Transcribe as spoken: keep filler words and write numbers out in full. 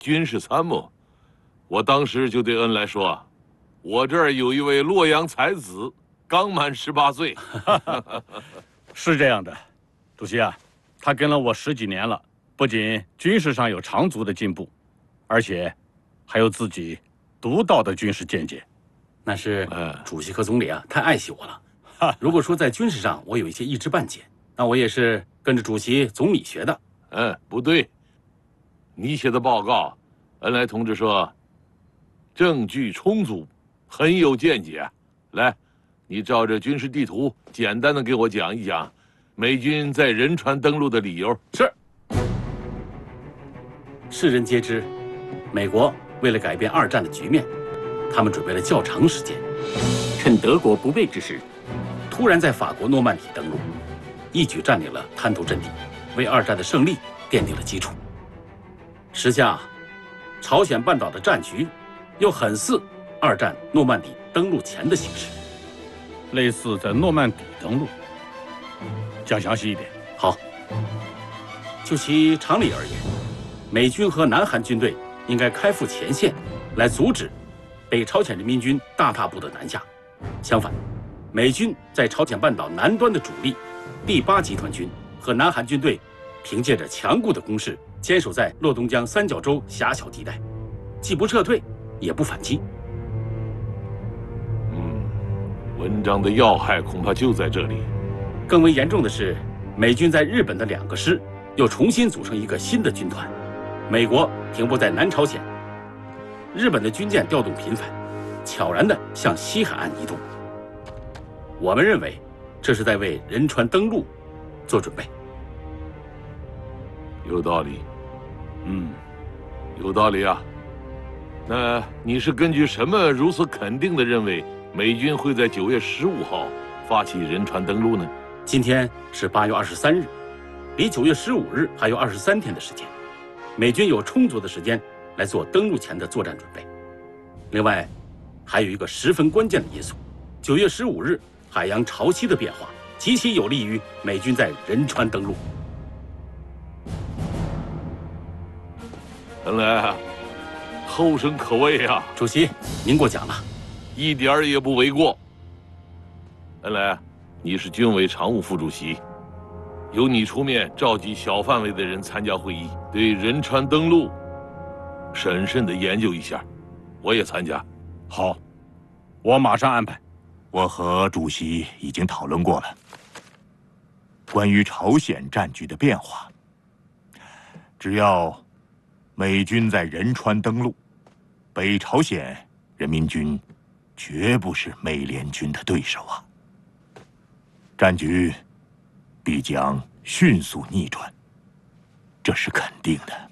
军事参谋，我当时就对恩来说，我这儿有一位洛阳才子，刚满十八岁。 是这样的，主席啊，他跟了我十几年了，不仅军事上有长足的进步，而且还有自己独到的军事见解。 那是主席和总理啊，太爱惜我了。如果说在军事上我有一些一知半解，那我也是跟着主席、总理学的。 嗯，不对，你写的报告，恩来同志说，证据充足，很有见解。来，你照着军事地图简单的给我讲一讲，美军在仁川登陆的理由。 是。世人皆知，美国为了改变二战的局面，他们准备了较长时间，趁德国不备之时，突然在法国诺曼底登陆，一举占领了滩头阵地，为二战的胜利奠定了基础。时下，朝鲜半岛的战局又很似二战诺曼底登陆前的形势， 类似在诺曼底登陆。讲详细一点。 好，就其常理而言，美军和南韩军队应该开赴前线，来阻止北朝鲜人民军大踏步的南下。相反，美军在朝鲜半岛南端的主力第八集团军和南韩军队，凭借着强固的攻势，坚守在洛东江三角洲狭小地带，既不撤退，也不反击。 嗯，文章的要害恐怕就在这里。 更为严重的是，美军在日本的两个师又重新组成一个新的军团，美国停泊在南朝鲜，日本的军舰调动频繁，悄然地向西海岸移动。我们认为，这是在为仁川登陆做准备。 有道理。 嗯， 有道理啊。那你是根据什么如此肯定地认为美军会在九月十五号发起仁川登陆呢？ 今天是八月二十三日，离九月十五日还有二十三天的时间，美军有充足的时间来做登陆前的作战准备。另外，还有一个十分关键的因素：九月十五日海洋潮汐的变化极其有利于美军在仁川登陆。 恩来，后生可畏啊！ 主席，您过奖了， 一点儿也不为过。恩来，你是军委常务副主席，由你出面召集小范围的人参加会议，对仁川登陆审慎的研究一下，我也参加。 好，我马上安排。 我和主席已经讨论过了，关于朝鲜战局的变化，只要美军在仁川登陆，北朝鲜人民军绝不是美联军的对手啊！战局必将迅速逆转，这是肯定的。